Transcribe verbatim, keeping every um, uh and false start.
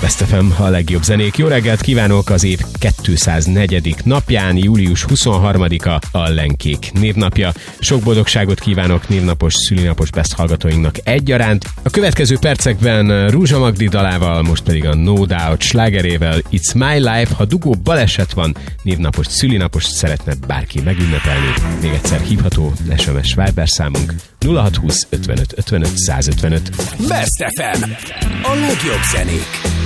Best ef em, a legjobb zenék. Jó reggelt kívánok az év kétszáznegyedik napján, július huszonharmadika, a Lenkék névnapja. Sok boldogságot kívánok névnapos, szülinapos Best hallgatóinknak egyaránt. A következő percekben Rúzsa Magdi dalával, most pedig a No Doubt slágerével, It's My Life. Ha dugó baleset van, névnapos, szülinapos szeretne bárki megünnepelni, még egyszer hívható es em es Viber számunk nulla hatszázhúsz ötvenöt ötvenöt százötvenöt. Best ef em, a legjobb zenék.